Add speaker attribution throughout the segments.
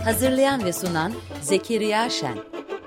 Speaker 1: Hazırlayan ve sunan Zekeriya Şen.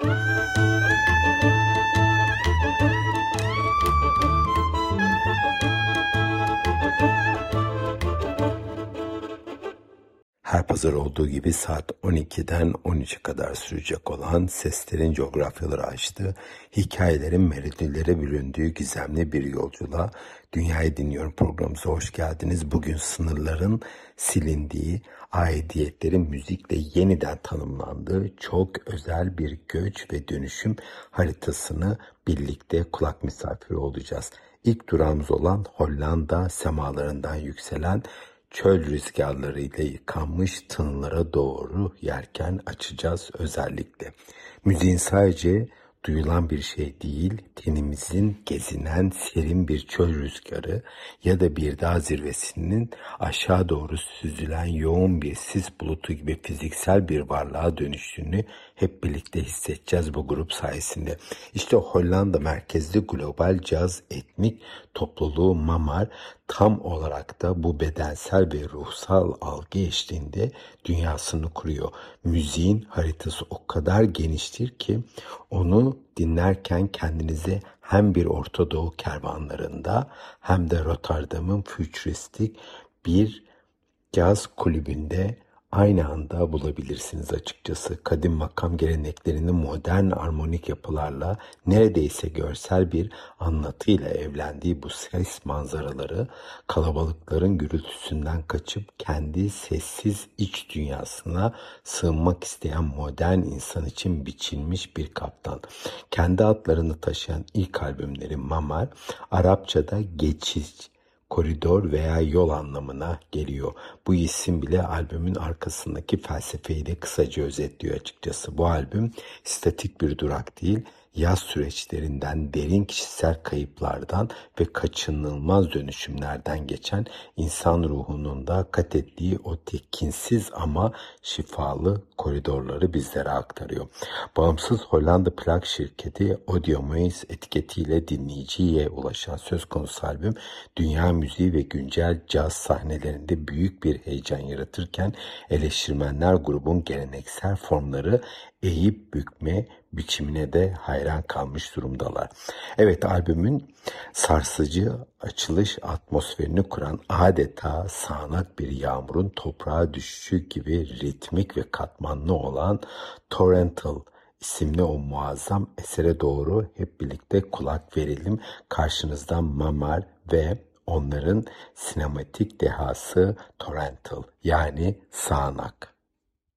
Speaker 2: Her pazar olduğu gibi saat 12'den 13'e kadar sürecek olan Seslerin Coğrafyaları açtığı, hikayelerin meridillere büründüğü gizemli bir yolculuğa Dünyayı Dinliyorum programımıza hoş geldiniz. Bugün sınırların silindiği, aidiyetlerin müzikle yeniden tanımlandığı çok özel bir göç ve dönüşüm haritasını birlikte kulak misafiri olacağız. İlk durağımız olan Hollanda semalarından yükselen çöl rüzgarlarıyla yıkanmış tınlara doğru yelken açacağız özellikle. Müziğin sadece duyulan bir şey değil, tenimizin gezinen serin bir çöl rüzgarı ya da bir dağ zirvesinin aşağı doğru süzülen yoğun bir sis bulutu gibi fiziksel bir varlığa dönüştüğünü hep birlikte hissedeceğiz bu grup sayesinde. İşte Hollanda merkezli global caz etnik topluluğu Mamar tam olarak da bu bedensel ve ruhsal algı eşliğinde dünyasını kuruyor. Müziğin haritası o kadar geniştir ki onu dinlerken kendinizi hem bir Orta Doğu kervanlarında hem de Rotterdam'ın fütüristik bir caz kulübünde aynı anda bulabilirsiniz açıkçası. Kadim makam geleneklerini modern armonik yapılarla neredeyse görsel bir anlatıyla evlendiği bu ses manzaraları kalabalıkların gürültüsünden kaçıp kendi sessiz iç dünyasına sığınmak isteyen modern insan için biçilmiş bir kaftan. Kendi adlarını taşıyan ilk albümleri Mamar, Arapçada geçiş, koridor veya yol anlamına geliyor. Bu isim bile albümün arkasındaki felsefeyi de kısaca özetliyor açıkçası. Bu albüm statik bir durak değil, yaz süreçlerinden, derin kişisel kayıplardan ve kaçınılmaz dönüşümlerden geçen insan ruhunun da kat ettiği o tekinsiz ama şifalı koridorları bizlere aktarıyor. Bağımsız Hollanda plak şirketi Audiomaze etiketiyle dinleyiciye ulaşan söz konusu albüm, dünya müziği ve güncel caz sahnelerinde büyük bir heyecan yaratırken eleştirmenler grubun geleneksel formları eğip bükme biçimine de hayran kalmış durumdalar. Evet, albümün sarsıcı açılış atmosferini kuran adeta sağanak bir yağmurun toprağa düşüşü gibi ritmik ve katmanlı olan Torrential isimli o muazzam esere doğru hep birlikte kulak verelim. Karşınızda Mamar ve onların sinematik dehası Torrential, yani sağanak.